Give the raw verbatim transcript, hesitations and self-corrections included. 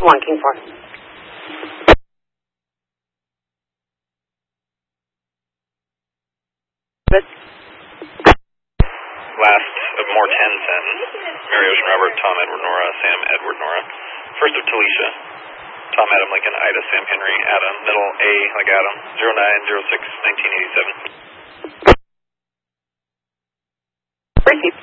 one, King four. Good. Last of more tens then. Mary Ocean Robert, Tom Edward Nora, Sam Edward Nora. First of Talisha. Tom Adam Lincoln, Ida Sam Henry, Adam, middle A like Adam, zero nine zero six nineteen eighty-seven. Receive.